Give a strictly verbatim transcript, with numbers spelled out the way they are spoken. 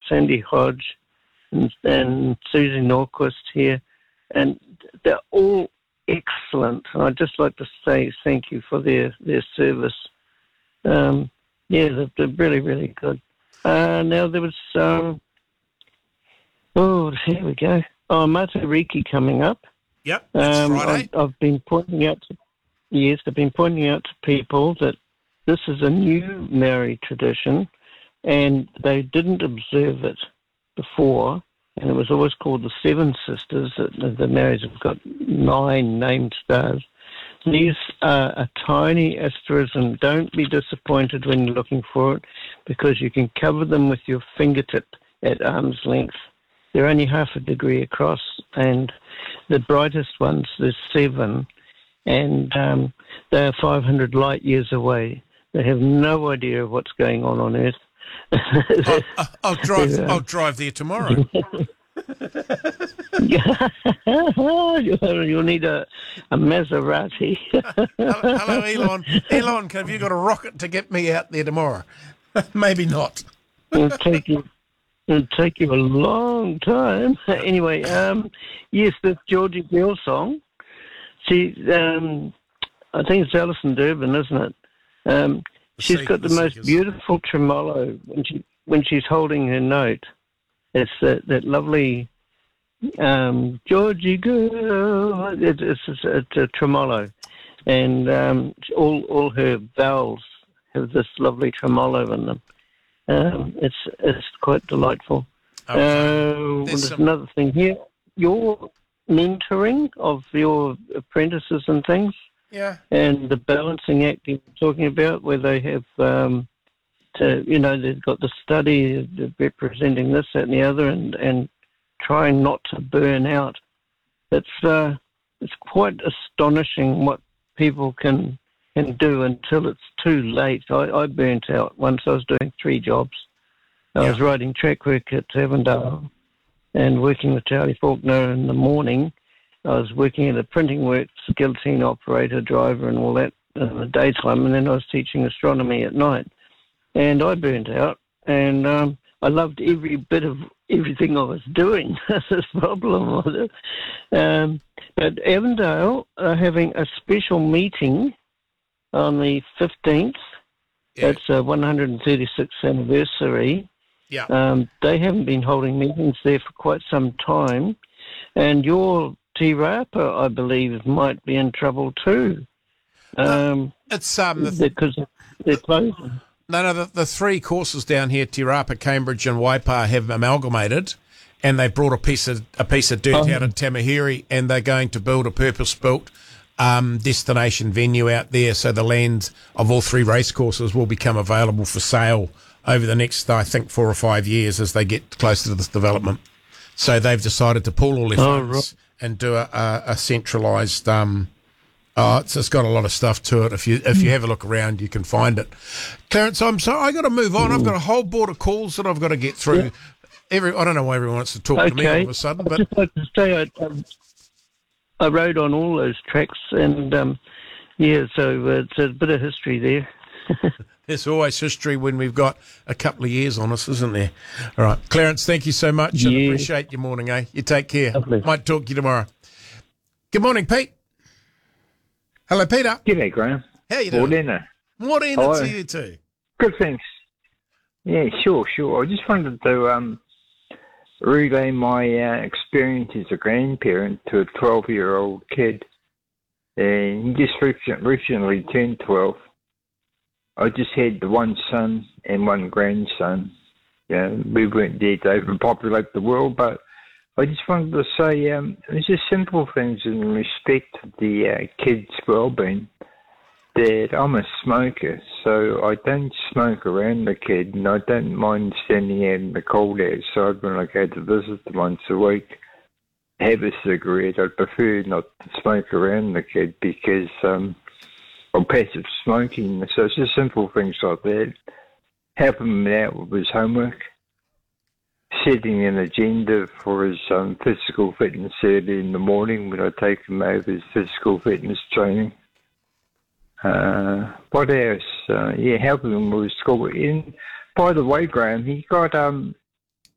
Sandy Hodge and, and Susie Norquist here, and they're all excellent. And I'd just like to say thank you for their, their service. Um, yeah, they're, they're really, really good. Uh, now there was, um, oh, here we go. Oh, Matariki coming up. Yep, that's um, Friday. I, I've been pointing out to, yes, I've been pointing out to people that this is a new Maori tradition, and they didn't observe it before, and it was always called the Seven Sisters. The, the Maoris have got nine named stars. These are a tiny asterism. Don't be disappointed when you're looking for it, because you can cover them with your fingertip at arm's length. They're only half a degree across, and the brightest ones, there's seven, and um, they're five hundred light years away. They have no idea of what's going on on Earth. I'll, I'll drive. I'll drive there tomorrow. You'll need a, a Maserati. hello, hello, Elon. Elon, have you got a rocket to get me out there tomorrow? Maybe not. It'll take you. It'll take you a long time. Anyway, um, yes, the Georgie Gill song. See, um, I think it's Alison Durbin, isn't it? Um, she's got the most beautiful tremolo when she when she's holding her note. It's that, that lovely um, Georgie girl. It, it's, it's, it's a tremolo, and um, all all her vowels have this lovely tremolo in them. Um, it's it's quite delightful. Okay. Uh, there's there's some... another thing here. Your mentoring of your apprentices and things. Yeah. And the balancing act you're talking about, where they have, um, to, you know, they've got the study representing this, that, and the other, and, and trying not to burn out. It's uh, it's quite astonishing what people can. can do until it's too late. I, I burnt out once. I was doing three jobs. I yeah. was writing track work at Avondale and working with Charlie Faulkner in the morning. I was working at a printing works, guillotine operator, driver, and all that in the daytime, and then I was teaching astronomy at night. And I burnt out, and um, I loved every bit of everything I was doing. That's the problem with it. Um, but Avondale are having a special meeting on the fifteenth. Yeah. It's a one hundred thirty-sixth anniversary. Yeah. Um, they haven't been holding meetings there for quite some time. And your Te Rapa, I believe, might be in trouble too. Um, no, it's um, the th- because they're closing. No, no, the, the three courses down here, Te Rapa, Cambridge and Waipa, have amalgamated, and they brought a piece of a piece of dirt oh. out of Tamahiri, and they're going to build a purpose-built Um, destination venue out there, so the land of all three race courses will become available for sale over the next, I think, four or five years as they get closer to this development. So they've decided to pool all their oh, funds right. and do a, a, a centralised. Um, oh, it's, it's got a lot of stuff to it. If you if you have a look around, you can find it. Clarence, I'm sorry, I got to move on. I've got a whole board of calls that I've got to get through. Yeah. Every I don't know why everyone wants to talk okay. to me all of a sudden, but I'd just like to say I. Um, I rode on all those tracks, and um, yeah, so uh, it's a bit of history there. There's always history when we've got a couple of years on us, isn't there? All right, Clarence, thank you so much. I yeah. appreciate your morning, eh? You take care. Lovely. Might talk to you tomorrow. Good morning, Pete. Hello, Peter. G'day, Graham. How you doing? Morena. Morena to you too. Good, thanks. Yeah, sure, sure. I just wanted to um, relay my uh, experience as a grandparent to a twelve-year-old kid. And he just recently, recently turned twelve. I just had the one son and one grandson. Yeah, we weren't there to overpopulate the world, but I just wanted to say um, it's just simple things in respect to the uh, kids' well-being. That I'm a smoker, so I don't smoke around the kid, and I don't mind standing out in the cold outside when I go to visit them once a week. Have a cigarette. I prefer not to smoke around the kid because um, I'm passive smoking. So it's just simple things like that. Helping him out with his homework. Setting an agenda for his um, physical fitness early in the morning when I take him over his physical fitness training. Uh, what else? Uh, yeah, helping him with school. And by the way, Graham, he got um,